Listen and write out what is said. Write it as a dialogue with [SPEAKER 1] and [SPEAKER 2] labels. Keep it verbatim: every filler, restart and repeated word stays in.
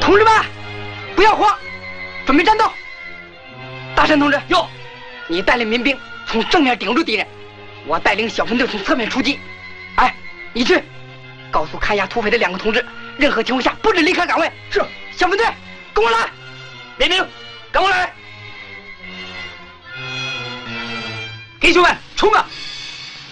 [SPEAKER 1] 同志们，不要慌，准备战斗。大山同志，
[SPEAKER 2] 有，
[SPEAKER 1] 你带领民兵从正面顶住敌人，我带领小分队从侧面出击。哎，你去告诉看押土匪的两个同志，任何情况下不准离开岗位。
[SPEAKER 2] 是，
[SPEAKER 1] 小分队，跟我来。
[SPEAKER 2] 民兵，跟我来。弟兄们，冲啊！